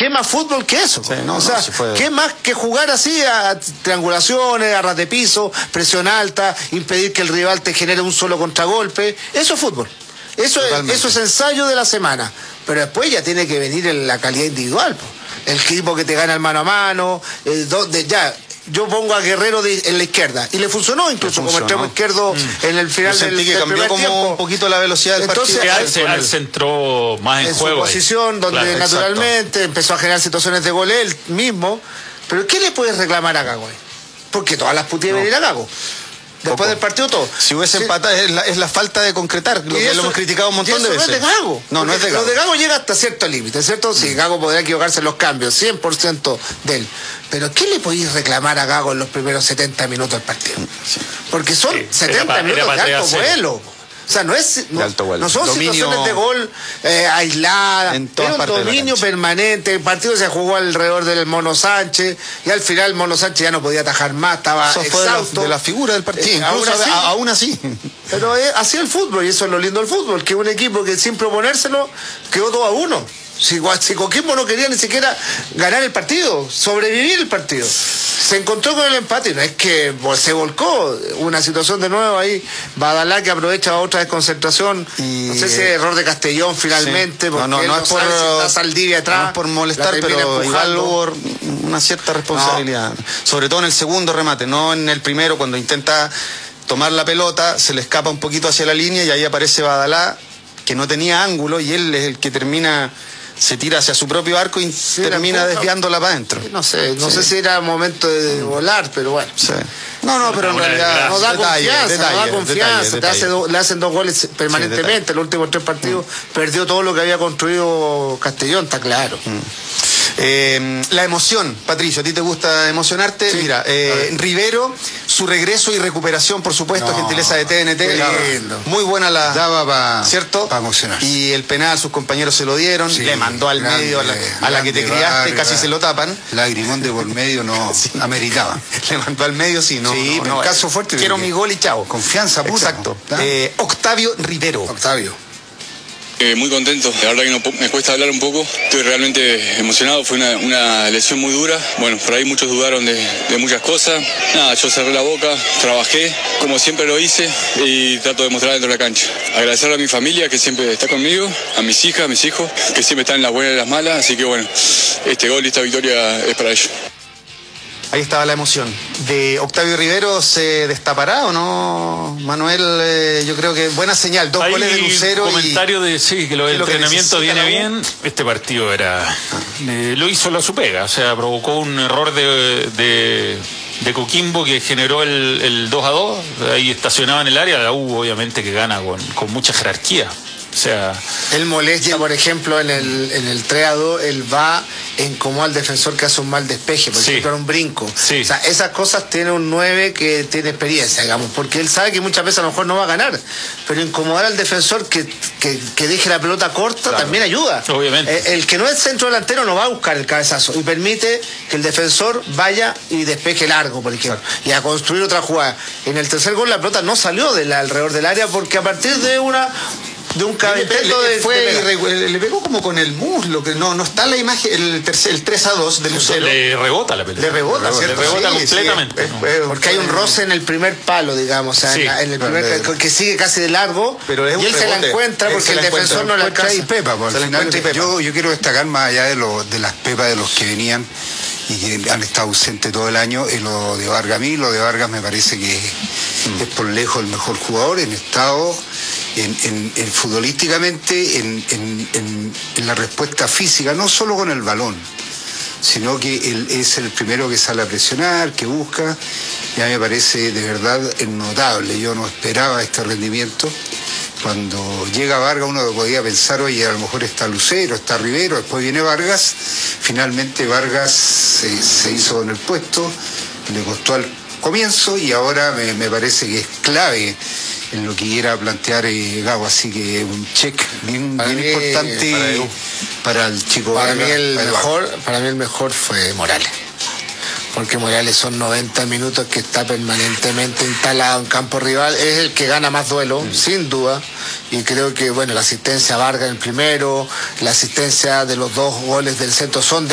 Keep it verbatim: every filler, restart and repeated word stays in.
¿qué más fútbol que eso? Sí, no, o sea, no, puede... ¿qué más que jugar así a triangulaciones, a ras de piso, presión alta, impedir que el rival te genere un solo contragolpe? Eso es fútbol. Eso es, eso es ensayo de la semana. Pero después ya tiene que venir en la calidad individual, po. El equipo que te gana el mano a mano, el do, de, ya... Yo pongo a Guerrero de, en la izquierda y le funcionó incluso le funcionó. Como extremo izquierdo mm. en el final Yo sentí del, que del cambió primer como tiempo. Un poquito la velocidad del Entonces, partido. Al, se, al centró más en, en juego. su posición, ahí. Donde claro, naturalmente exacto. Empezó a generar situaciones de gol él mismo. Pero ¿qué le puedes reclamar a Gago? Porque todas las putas iban a ir a Gago. Después Poco. Del partido todo. Si hubiese sí. empatado es la, es la falta de concretar, lo que eso, lo hemos criticado un montón de veces. No es de Gago. No, no es de Gago. Lo de Gago llega hasta cierto límite, ¿cierto? Sí, Gago podrá equivocarse en los cambios, cien por ciento de él. Pero ¿qué le podéis reclamar a Gago en los primeros setenta minutos del partido? Sí. Porque son sí. setenta era, minutos era de alto vuelo. O sea, no es no, no son dominio, situaciones de gol eh, aisladas, era un dominio permanente. El partido se jugó alrededor del Mono Sánchez y al final Mono Sánchez ya no podía atajar más, estaba eso exhausto. Fue de, la, de la figura del partido, eh, incluso aún así. A, aún así. Pero es así el fútbol y eso es lo lindo del fútbol, que un equipo que sin proponérselo quedó dos a uno. Si, si Coquimbo no quería ni siquiera ganar el partido, sobrevivir el partido. Se encontró con el empate y no es que se volcó una situación de nuevo ahí. Badalá que aprovecha otra desconcentración. Y... No sé si es error de Castellón finalmente. Sí. Porque no, no, no, no es por, si Saldivia atrás, no es por molestar, pero igual hubo una cierta responsabilidad. No. Sobre todo en el segundo remate, no en el primero, cuando intenta tomar la pelota, se le escapa un poquito hacia la línea y ahí aparece Badalá, que no tenía ángulo y él es el que termina... se tira hacia su propio arco y sí, termina desviándola para adentro. No sé, no sí. sé si era momento de volar, pero bueno. Sí. No, no, pero en realidad no da detalle, confianza, detalle, no da confianza. Detalle, te hace do, le hacen dos goles permanentemente. Sí, los últimos tres partidos mm. perdió todo lo que había construido Castellón, está claro. Mm. Eh, la emoción, Patricio, ¿a ti te gusta emocionarte? Sí. Mira, eh, Rivero, su regreso y recuperación, por supuesto, no, gentileza de T N T. Lindo. Muy buena la... Daba para ¿cierto? Pa emocionar. Y el penal, sus compañeros se lo dieron, sí, le mandó al grande, medio a la, a la que te criaste, barra, casi se lo tapan. Lagrimón de por medio no sí. ameritaba. Le mandó al medio, sí, no. Sí, no, no, caso fuerte. Quiero mi gol y chao. Confianza pura. Exacto. Eh, Octavio Rivero. Octavio. Eh, muy contento, la verdad que no, me cuesta hablar un poco, estoy realmente emocionado, fue una, una lesión muy dura, bueno, por ahí muchos dudaron de, de muchas cosas, nada, yo cerré la boca, trabajé como siempre lo hice y trato de mostrar dentro de la cancha. Agradecer a mi familia que siempre está conmigo, a mis hijas, a mis hijos, que siempre están en las buenas y las malas, así que bueno, este gol y esta victoria es para ellos. Ahí estaba la emoción. ¿De Octavio Rivero se destapará o no, Manuel? Eh, yo creo que buena señal. Dos Hay goles de Lucero. Comentario y... de sí, que lo del entrenamiento viene bien. Este partido era. Eh, lo hizo la su pega. O sea, provocó un error de, de, de Coquimbo que generó el, el dos a dos. Ahí estacionaba en el área. La U, obviamente, que gana con, con mucha jerarquía. O sea, él molesta, por ejemplo, en el, en el tres a dos, él va en como al defensor que hace un mal despeje, por sí. ejemplo, en un brinco. Sí. O sea, esas cosas tiene un nueve que tiene experiencia, digamos, porque él sabe que muchas veces a lo mejor no va a ganar, pero incomodar al defensor que, que, que deje la pelota corta claro. también ayuda. Obviamente. El, el que no es centro delantero no va a buscar el cabezazo y permite que el defensor vaya y despeje largo, por ejemplo, exacto. y a construir otra jugada. En el tercer gol la pelota no salió del alrededor del área porque a partir de una... de un cabecito de, fue de le, le pegó como con el muslo, que no no está la imagen, el, tercer, el tres a dos de Lucero. Le rebota la pelota. Le rebota, le rebota, le rebota sí, completamente. Sí, es, es, porque hay un roce en el primer palo, digamos, o sea, sí, en, la, en el primer de, que sigue casi de largo, pero es y él rebote. Se la encuentra porque el defensor no la alcanza. Y Pepa, por al final, Pepa. Yo, yo quiero destacar más allá de, lo, de las pepas de los que venían y que han estado ausentes todo el año, en lo de Vargas. A mí lo de Vargas me parece que mm. es por lejos el mejor jugador en estado. En, en, en futbolísticamente, en, en, en, en la respuesta física, no solo con el balón, sino que él es el primero que sale a presionar, que busca, y a mí me parece de verdad notable. Yo no esperaba este rendimiento. Cuando llega Vargas uno podía pensar, oye, a lo mejor está Lucero, está Rivero, después viene Vargas, finalmente Vargas se, se hizo en el puesto, le costó al comienzo y ahora me, me parece que es clave en lo que quiera plantear eh, Gago, así que un check bien, bien mí, importante para, para el chico. Para Vargas, mí el para mejor, para mí el mejor fue Morales, porque Morales son noventa minutos que está permanentemente instalado en campo rival, es el que gana más duelo, mm. sin duda, y creo que bueno, la asistencia a Vargas en el primero, la asistencia de los dos goles del centro son de